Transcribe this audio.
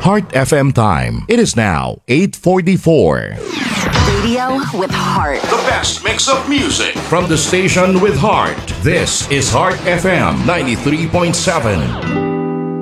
Heart FM time. It is now 8:44. Radio with heart. The best mix of music. From the station with heart, this is Heart FM 93.7.